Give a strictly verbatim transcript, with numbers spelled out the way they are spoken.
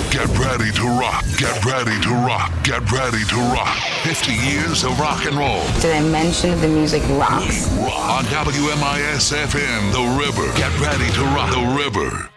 Get ready to rock. Get ready to rock. Get ready to rock. fifty years of rock and roll. Did I mention the music rocks? On W M I S F M, The River. Get ready to rock The River.